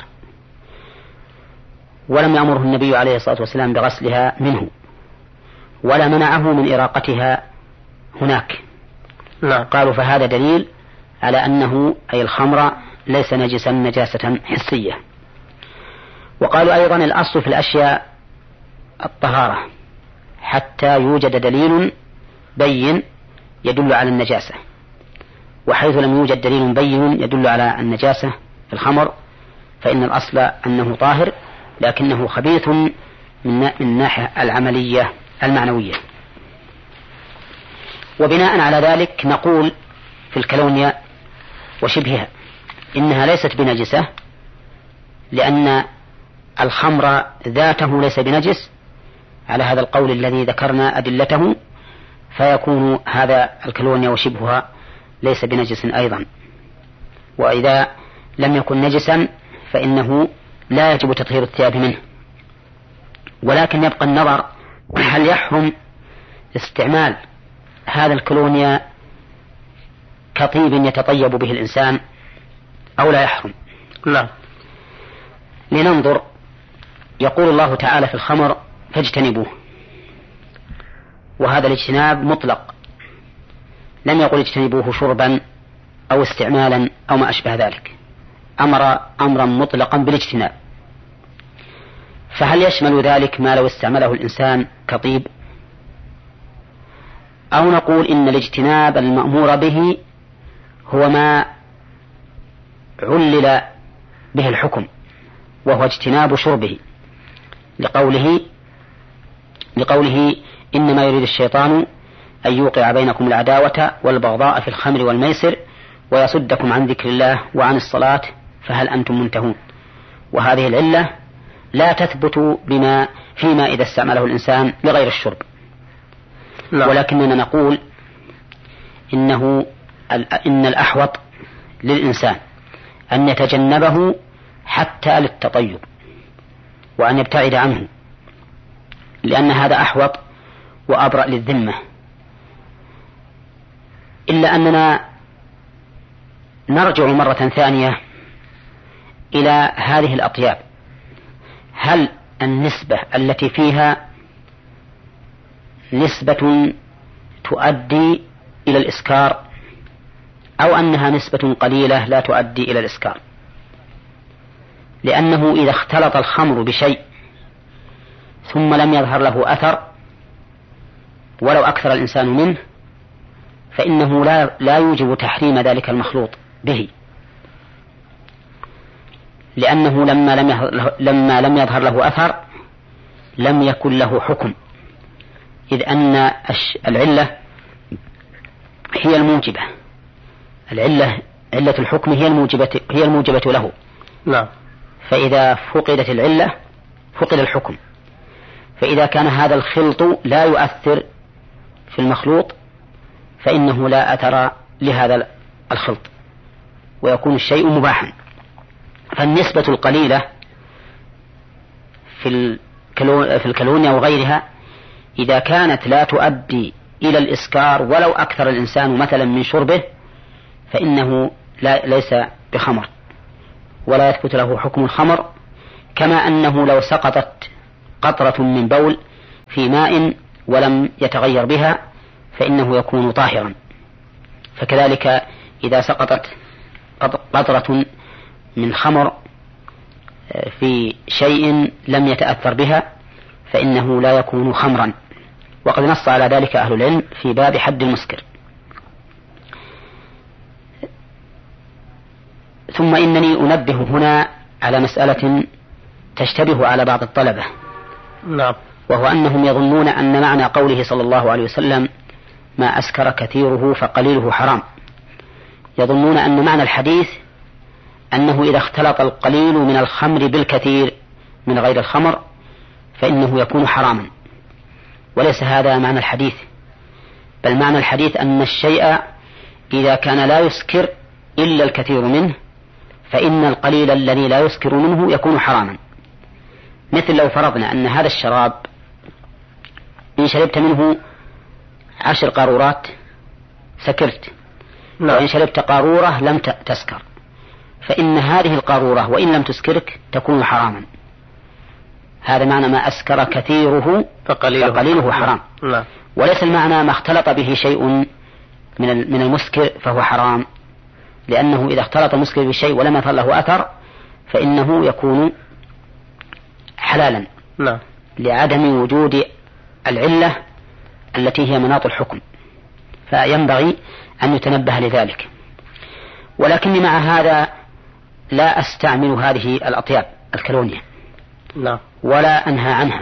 ولم يأمره النبي عليه الصلاة والسلام بغسلها منه ولا منعه من إراقتها هناك. لا. قالوا فهذا دليل على أنه أي الخمر ليس نجسا نجاسة حسية. وقالوا أيضا الأصل في الأشياء الطهارة حتى يوجد دليل بين يدل على النجاسة، وحيث لم يوجد دليل بين يدل على النجاسة في الخمر فإن الأصل أنه طاهر، لكنه خبيث من الناحية العملية المعنوية. وبناء على ذلك نقول في الكلونيا وشبهها إنها ليست بنجسة، لأن الخمر ذاته ليس بنجس على هذا القول الذي ذكرنا أدلته، فيكون هذا الكلونيا وشبهها ليس بنجس أيضا. وإذا لم يكن نجسا فإنه لا يجب تطهير الثياب منه. ولكن يبقى النظر هل يحرم استعمال هذا الكلونيا كطيب يتطيب به الإنسان أو لا يحرم؟ لا. لننظر. يقول الله تعالى في الخمر فاجتنبوه، وهذا الاجتناب مطلق، لم يقل اجتنبوه شربا أو استعمالا أو ما أشبه ذلك، أمر أمرا مطلقا بالاجتناب. فهل يشمل ذلك ما لو استعمله الإنسان كطيب؟ أو نقول إن الاجتناب المأمور به هو ما علل به الحكم، وهو اجتناب شربه، لقوله لقوله إنما يريد الشيطان أن يوقع بينكم العداوة والبغضاء في الخمر والميسر ويصدكم عن ذكر الله وعن الصلاة فهل أنتم منتهون. وهذه العلة لا تثبت بما فيما إذا استعمله الإنسان لغير الشرب. لا. ولكننا نقول إنه إن الأحوط للإنسان أن يتجنبه حتى للتطيب وأن يبتعد عنه، لأن هذا أحوط وأبرأ للذمة. إلا أننا نرجع مرة ثانية إلى هذه الأطياب، هل النسبة التي فيها نسبة تؤدي إلى الإسكار أو أنها نسبة قليلة لا تؤدي إلى الإسكار؟ لأنه إذا اختلط الخمر بشيء ثم لم يظهر له أثر ولو أكثر الإنسان منه فإنه لا, لا يوجب تحريم ذلك المخلوط به، لأنه لما لم يظهر, لما لم يظهر له أثر لم يكن له حكم، إذ أن العلة هي الموجبة، العلة علة الحكم هي الموجبة هي الموجبة له. لا. فإذا فقدت العلة فقد الحكم. فإذا كان هذا الخلط لا يؤثر في المخلوط فإنه لا أثر لهذا الخلط ويكون الشيء مباحا. فالنسبة القليلة في الكلونيا وغيرها إذا كانت لا تؤدي إلى الإسكار ولو أكثر الإنسان مثلا من شربه فإنه لا ليس بخمر ولا يثبت له حكم الخمر، كما أنه لو سقطت قطرة من بول في ماء ولم يتغير بها فإنه يكون طاهرا. فكذلك إذا سقطت قطرة من خمر في شيء لم يتأثر بها فإنه لا يكون خمرا، وقد نص على ذلك أهل العلم في باب حد المسكر. ثم إنني أنبه هنا على مسألة تشتبه على بعض الطلبة، نعم، وهو أنهم يظنون أن معنى قوله صلى الله عليه وسلم ما أسكر كثيره فقليله حرام، يظنون أن معنى الحديث أنه إذا اختلط القليل من الخمر بالكثير من غير الخمر فإنه يكون حراما، وليس هذا معنى الحديث، بل معنى الحديث أن الشيء إذا كان لا يسكر إلا الكثير منه فإن القليل الذي لا يسكر منه يكون حراما. مثل لو فرضنا أن هذا الشراب إن شربت منه عشر قارورات سكرت، وإن شربت قارورة لم تسكر، فإن هذه القارورة وإن لم تسكرك تكون حراما. هذا معنى ما أسكر كثيره فقليله, فقليله حرام. لا. وليس المعنى ما اختلط به شيء من من المسكر فهو حرام، لأنه إذا اختلط المسكر بشيء ولم يظهر له أثر فإنه يكون حلالا، لا. لعدم وجود العلة التي هي مناط الحكم، فينبغي أن يتنبه لذلك. ولكني مع هذا لا أستعمل هذه الأطياب الكلونية، لا. ولا أنهى عنها،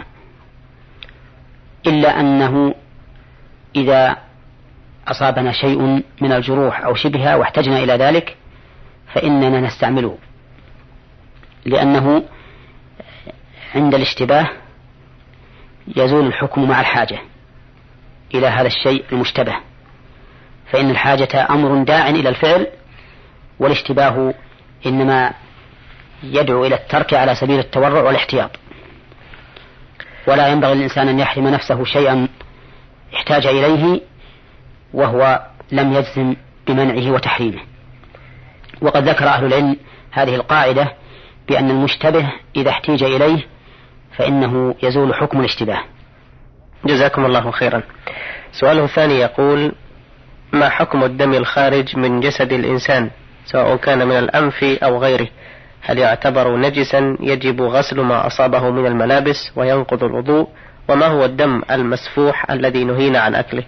إلا أنه إذا أصابنا شيء من الجروح أو شبهها واحتجنا إلى ذلك فإننا نستعمله، لأنه عند الاشتباه يزول الحكم مع الحاجة إلى هذا الشيء المشتبه، فإن الحاجة أمر داع إلى الفعل، والاشتباه إنما يدعو إلى الترك على سبيل التورع والاحتياط. ولا ينبغي للإنسان أن يحرم نفسه شيئا احتاج إليه وهو لم يجزم بمنعه وتحريمه. وقد ذكر أهل العلم هذه القاعدة بأن المشتبه إذا احتيج إليه فإنه يزول حكم الاشتباه. جزاكم الله خيرا. سؤاله الثاني يقول: ما حكم الدم الخارج من جسد الإنسان سواء كان من الأنف أو غيره؟ هل يعتبر نجسا يجب غسل ما أصابه من الملابس وينقض الوضوء؟ وما هو الدم المسفوح الذي نهينا عن أكله؟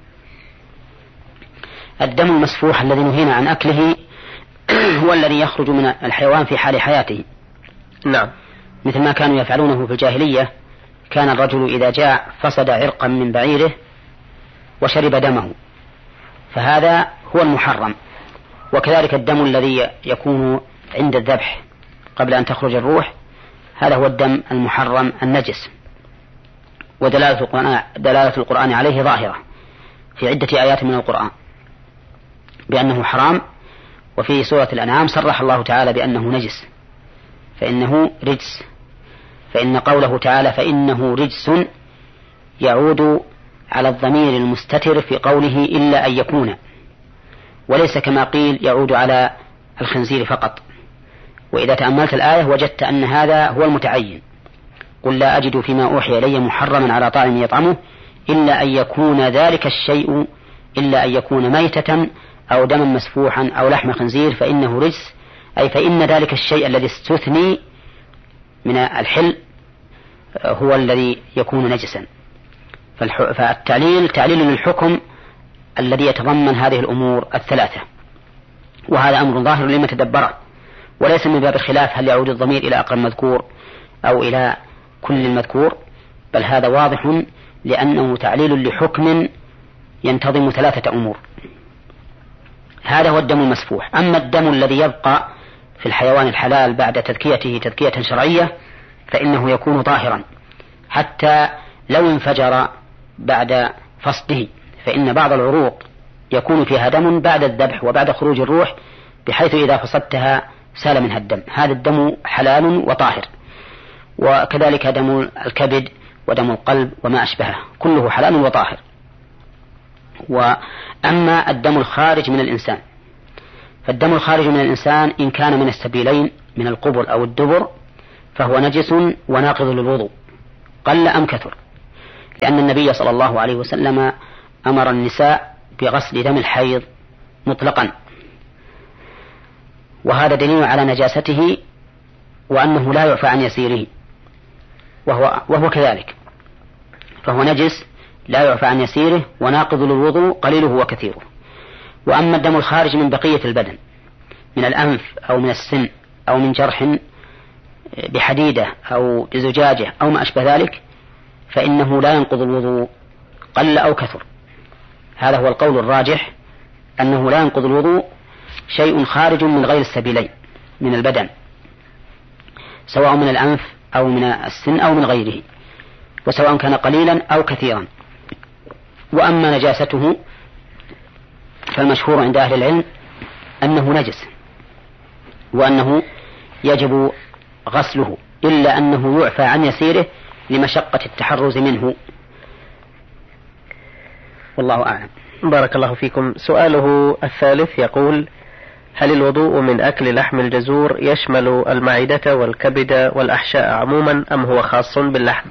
الدم المسفوح الذي نهينا عن أكله هو الذي يخرج من الحيوان في حال حياته. نعم. مثل ما كانوا يفعلونه في الجاهلية، كان الرجل إذا جاع فصد عرقا من بعيره وشرب دمه، فهذا هو المحرم. وكذلك الدم الذي يكون عند الذبح قبل أن تخرج الروح، هذا هو الدم المحرم النجس. ودلالة القرآن, دلالة القرآن عليه ظاهرة في عدة آيات من القرآن بأنه حرام، وفي سورة الأنعام صرح الله تعالى بأنه نجس، فإنه رجس. فإن قوله تعالى فإنه رجس يعود على الضمير المستتر في قوله إلا أن يكون، وليس كما قيل يعود على الخنزير فقط. وإذا تأملت الآية وجدت أن هذا هو المتعين: قل لا أجد فيما أوحي إلي محرما على طاعم يطعمه إلا أن يكون ذلك الشيء إلا أن يكون ميتة أو دما مسفوحا أو لحم خنزير فإنه رجس، أي فإن ذلك الشيء الذي استثني من الحل هو الذي يكون نجسا. فالتعليل تعليل للحكم الذي يتضمن هذه الأمور الثلاثة، وهذا أمر ظاهر لما تدبره، وليس من باب الخلاف هل يعود الضمير إلى أقرب مذكور أو إلى كل المذكور، بل هذا واضح لأنه تعليل لحكم ينتظم ثلاثة أمور. هذا هو الدم المسفوح. أما الدم الذي يبقى في الحيوان الحلال بعد تذكيته تذكية شرعية فإنه يكون طاهرا حتى لو انفجر بعد فصده، فإن بعض العروق يكون فيها دم بعد الذبح وبعد خروج الروح، بحيث إذا فصدتها سال منها الدم. هذا الدم حلال وطاهر. وكذلك دم الكبد ودم القلب وما أشبهه كله حلال وطاهر. وأما الدم الخارج من الإنسان، فالدم الخارج من الإنسان إن كان من السبيلين من القبل أو الدبر فهو نجس وناقض للوضوء قل أم كثر. لأن النبي صلى الله عليه وسلم أمر النساء بغسل دم الحيض مطلقا، وهذا دليل على نجاسته وأنه لا يعفى عن يسيره، وهو, وهو كذلك، فهو نجس لا يعفى عن يسيره وناقض للوضوء قليله وكثيره. وأما الدم الخارج من بقية البدن من الأنف أو من السن أو من جرح بحديدة أو بزجاجة أو ما أشبه ذلك فإنه لا ينقض الوضوء قل أو كثر. هذا هو القول الراجح، أنه لا ينقض الوضوء شيء خارج من غير السبيلين من البدن، سواء من الأنف أو من السن أو من غيره، وسواء كان قليلا أو كثيرا. وأما نجاسته فالمشهور عند أهل العلم أنه نجس وأنه يجب غسله، إلا أنه يعفى عن يسيره لمشقة التحرز منه، والله أعلم. بارك الله فيكم. سؤاله الثالث يقول: هل الوضوء من أكل لحم الجزور يشمل المعدة والكبد والأحشاء عموما أم هو خاص باللحم؟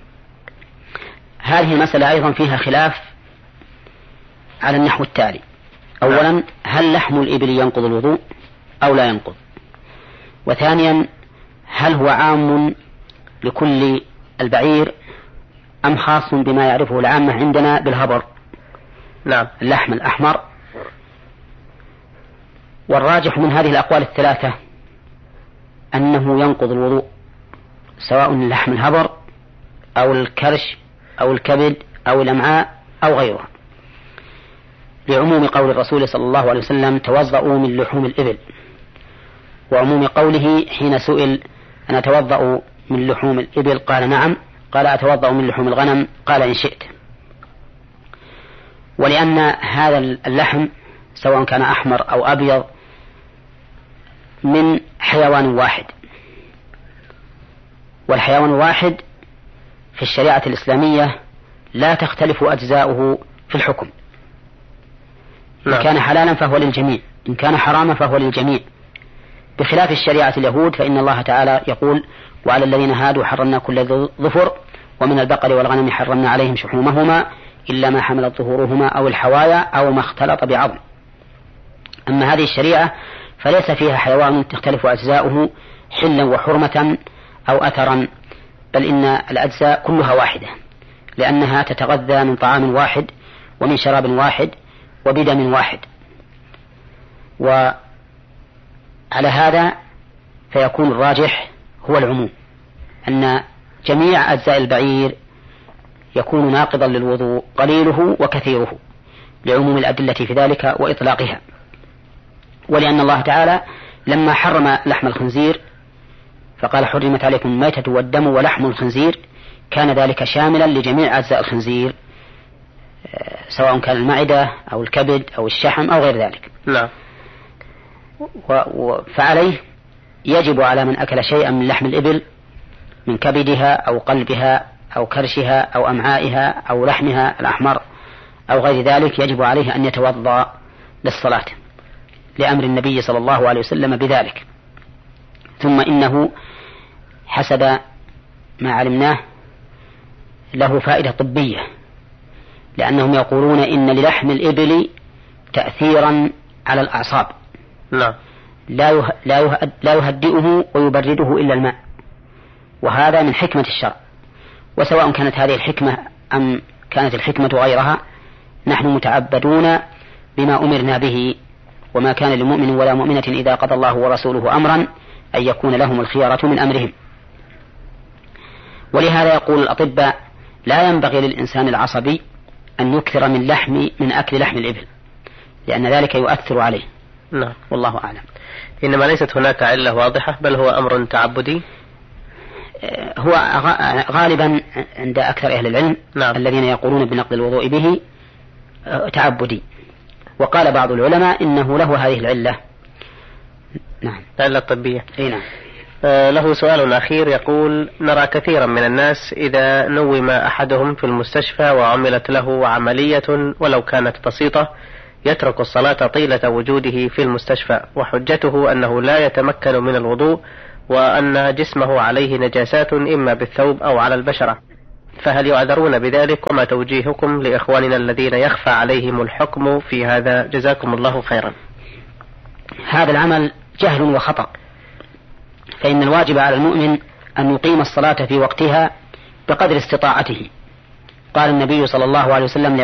هذه المسألة أيضا فيها خلاف على النحو التالي: أولا، هل لحم الإبل ينقض الوضوء أو لا ينقض؟ وثانيا، هل هو عام لكل البعير أم خاص بما يعرفه العامة عندنا بالهبر؟ نعم، اللحم الأحمر. والراجح من هذه الأقوال الثلاثة أنه ينقض الوضوء، سواء لحم الهبر أو الكرش أو الكبد أو الأمعاء أو غيرها، لعموم قول الرسول صلى الله عليه وسلم: توضؤوا من لحوم الإبل، وعموم قوله حين سئل: أنا أتوضأ من لحوم الإبل؟ قال: نعم. قال: أتوضأ من لحوم الغنم؟ قال: إن شئت. ولأن هذا اللحم سواء كان أحمر أو أبيض من حيوان واحد، والحيوان الواحد في الشريعة الإسلامية لا تختلف أجزاؤه في الحكم. إن كان حلالا فهو للجميع، إن كان حراما فهو للجميع، بخلاف الشريعة اليهود، فإن الله تعالى يقول: وعلى الذين هادوا حرمنا كل ظفر، ومن البقر والغنم حرمنا عليهم شحومهما إلا ما حملت ظهورهما أو الحوايا أو ما اختلط بعظم. أما هذه الشريعة فليس فيها حيوان تختلف أجزاؤه حلا وحرمة أو أثرا، بل إن الأجزاء كلها واحدة، لأنها تتغذى من طعام واحد ومن شراب واحد وبدم واحد. وعلى هذا فيكون الراجح هو العموم، أن جميع أجزاء البعير يكون ناقضا للوضوء قليله وكثيره، لعموم الأدلة في ذلك وإطلاقها. ولأن الله تعالى لما حرم لحم الخنزير فقال: حرمت عليكم الميتة والدم ولحم الخنزير، كان ذلك شاملا لجميع أجزاء الخنزير، سواء كان المعدة أو الكبد أو الشحم أو غير ذلك. لا. فعليه يجب على من أكل شيئا من لحم الإبل من كبدها أو قلبها أو كرشها أو أمعائها أو لحمها الأحمر أو غير ذلك، يجب عليه أن يتوضأ للصلاة لأمر النبي صلى الله عليه وسلم بذلك. ثم إنه حسب ما علمناه له فائدة طبية، لأنهم يقولون إن للحم الإبل تأثيرا على الأعصاب لا لا يهدئه ويبرده إلا الماء، وهذا من حكمة الشرع. وسواء كانت هذه الحكمة أم كانت الحكمة غيرها، نحن متعبدون بما أمرنا به، وما كان لمؤمن ولا مؤمنة إذا قضى الله ورسوله أمرا أن يكون لهم الخيارة من أمرهم. ولهذا يقول الأطباء: لا ينبغي للإنسان العصبي أن يكثر من لحم من أكل لحم الإبل، لأن ذلك يؤثر عليه. نعم، والله أعلم. إنما ليست هناك علة واضحة، بل هو أمر تعبدي. هو غالبا عند أكثر أهل العلم نعم. الذين يقولون بنقض الوضوء به تعبدي، وقال بعض العلماء إنه له هذه العلة. نعم، العلة الطبية. أي نعم. آه له سؤال أخير يقول: نرى كثيرا من الناس إذا نوم أحدهم في المستشفى وعملت له عملية ولو كانت بسيطة يترك الصلاة طيلة وجوده في المستشفى، وحجته أنه لا يتمكن من الوضوء، وأن جسمه عليه نجاسات إما بالثوب أو على البشرة، فهل يعذرون بذلك؟ وما توجيهكم لإخواننا الذين يخفى عليهم الحكم في هذا؟ جزاكم الله خيرا. هذا العمل جهل وخطأ، فإن الواجب على المؤمن أن يقيم الصلاة في وقتها بقدر استطاعته. قال النبي صلى الله عليه وسلم